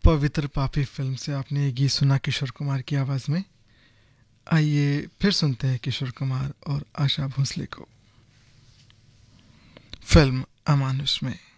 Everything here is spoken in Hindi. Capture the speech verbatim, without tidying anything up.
पवित्र पापी फिल्म से आपने ये गीत सुना किशोर कुमार की आवाज़ में। आइए फिर सुनते हैं किशोर कुमार और आशा भोसले को फिल्म अमानुष में।